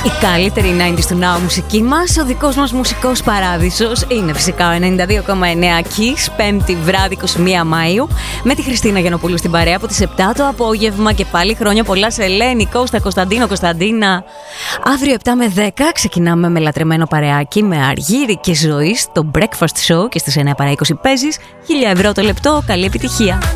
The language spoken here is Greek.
Η καλύτερη 90's του Now μουσική μας, ο δικός μας μουσικός παράδεισος είναι φυσικά ο 92,9 Kiss, πέμπτη βράδυ 21 Μάιου, με τη Χριστίνα Γιαννοπούλου στην παρέα από τις 7 το απόγευμα και πάλι χρόνια πολλά σε Ελένη, Κώστα, Κωνσταντίνο, Κωνσταντίνα. Αύριο 7 με 10 ξεκινάμε με λατρεμένο παρεάκι με Αργύρη και Ζωή στο Breakfast Show και στις 9 παρά 20 παίζεις, 1.000 ευρώ το λεπτό, καλή επιτυχία.